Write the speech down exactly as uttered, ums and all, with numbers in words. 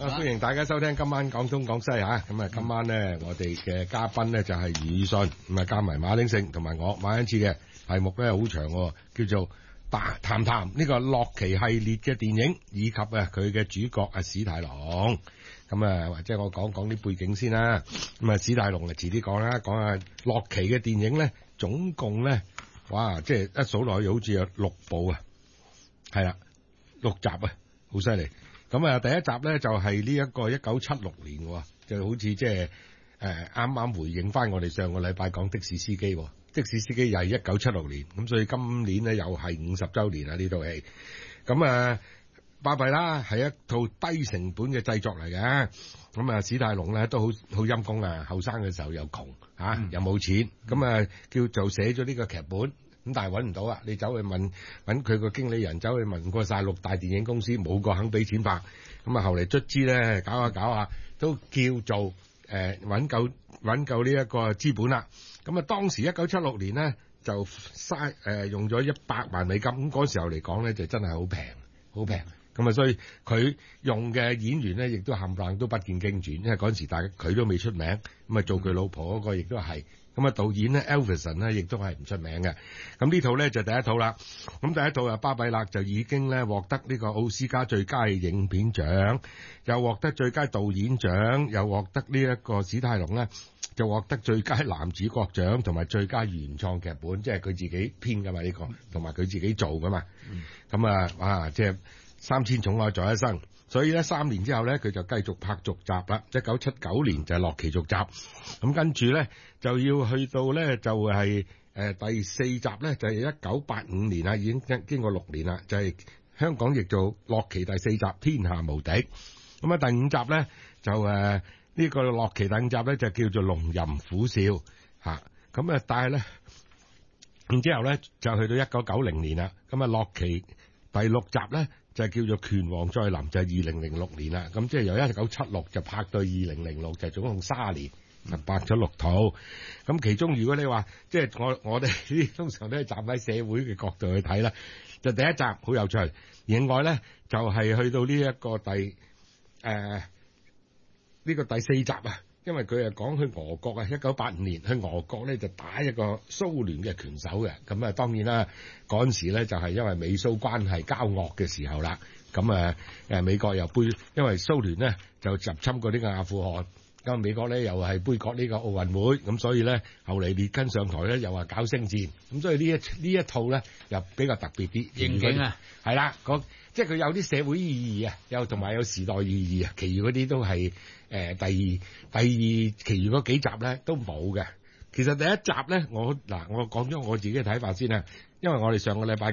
啊！歡迎大家收聽今晚廣東廣西嚇，咁啊今晚咧我哋嘅嘉賓咧就係余宇信，咁啊加埋馬鼎盛同埋我馬恩賜嘅題目咧好長喎，叫做談談談呢個洛奇系列嘅電影，以及啊佢嘅主角啊史泰龍。咁啊或者我講講啲背景先啦。咁啊史泰龍啊遲啲講啦，講下洛奇嘅電影咧，總共咧哇即係一數落去好似有六部啊，係啦六集啊，好犀利。咁啊，第一集咧就係呢一個一九七六年喎，就好似即係誒啱啱回應翻我哋上個禮拜講的士司機，的士司機又係一九七六年，咁所以今年咧又係五十週年啊呢套戲。咁啊，巴閉啦，係一套低成本嘅製作嚟嘅。咁啊，史泰龍咧都好好陰功啊，後生嘅時候又窮嚇、啊，又冇錢，咁啊叫做寫咗呢個劇本。咁但係揾唔到啊！你走去問揾佢個經理人，走去問過晒六大電影公司，冇個肯俾錢拍。咁啊，後嚟卒之咧，搞下搞下都叫做誒揾夠揾夠呢一個資本啦。咁啊，當時一九七六年咧就嘥誒用咗一百萬美金。咁嗰時候嚟講咧，就真係好平，好平。咁啊，所以佢用嘅演員咧，亦都冚唪唥都不見經傳，因為嗰陣時大佢都未出名。咁啊，做佢老婆嗰個亦都係。咁啊，導演咧 Elvis 咧，亦都係唔出名嘅。咁呢套咧就第一套啦。咁第一套啊，巴比勒就已經咧獲得呢個奧斯卡最佳影片獎，又獲得最佳導演獎，又獲得呢一個史泰龍咧就獲得最佳男主角獎同埋最佳原創劇本，即係佢自己編噶嘛呢個，同埋佢自己做噶嘛。咁、嗯、啊，哇！即係三千寵愛在一身。所以咧，三年之後咧，佢就繼續拍續集啦。一九七九年就係洛奇續集，咁跟住咧就要去到咧就係、是、誒、呃、第四集咧就係一九八五年啦，已經經經過六年啦，就係、是、香港譯做洛奇第四集天下無敵。咁啊第五集咧就誒呢、呃這個洛奇第五集咧就叫做龍吟虎嘯嚇。咁啊但係咧，然之後咧就去到一九九零年啦。咁啊洛奇第六集咧。就係叫做拳王再臨，就係二零零六年啦。咁即係由一九七六就拍到二零零六，就總共卅年，就拍咗六套。咁其中如果你話，即係我我哋呢通常都係站喺社會嘅角度去睇啦。就第一集好有趣，另外咧就係、是、去到呢一個第誒呢、呃這個第四集啊。因為佢係講去俄國啊，一九八五年去俄國咧就打一個蘇聯嘅拳手嘅，咁啊當然啦，嗰陣時咧就係因為美蘇關係交惡嘅時候啦，咁啊誒美國又杯，因為蘇聯咧就入侵過呢個阿富汗，咁美國咧又係杯葛呢個奧運會，咁所以咧後嚟列根上台咧又話搞星戰，咁所以呢一呢一套咧又比較特別啲， 應景啊， 係啦，即係佢有啲社會意義啊，又同埋有時代意義啊，其餘嗰啲都係。誒、呃、第二第二，其餘嗰幾集咧都冇嘅。其實第一集咧，我嗱我講咗我自己嘅睇法先啦，因為我哋上個禮拜。